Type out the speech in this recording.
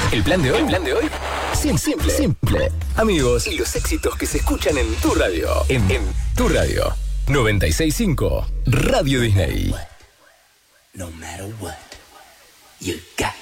El plan de hoy. Simple. Amigos, y los éxitos que se escuchan en tu radio. En tu radio. 96.5 Radio Disney. No matter what, you got